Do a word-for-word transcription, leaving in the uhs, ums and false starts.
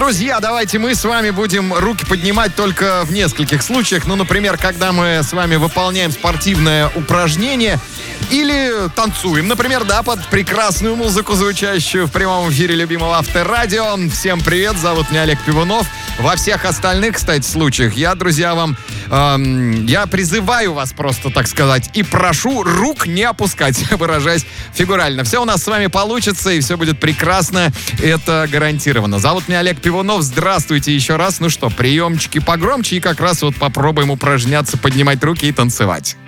Друзья, давайте мы с вами будем руки поднимать только в нескольких случаях. Ну, например, когда мы с вами выполняем спортивное упражнение или танцуем. Например, да, под прекрасную музыку, звучащую в прямом эфире любимого Авторадио. Всем привет, зовут меня Олег Пивунов. Во всех остальных, кстати, случаях я, друзья, вам... Эм, я призываю вас просто, так сказать, и прошу рук не опускать, выражаясь фигурально. Все у нас с вами получится, и все будет прекрасно. Это гарантированно. Зовут меня Олег Пивунов. Здравствуйте еще раз. Ну что, приемчики погромче, и как раз вот попробуем упражняться, поднимать руки и танцевать.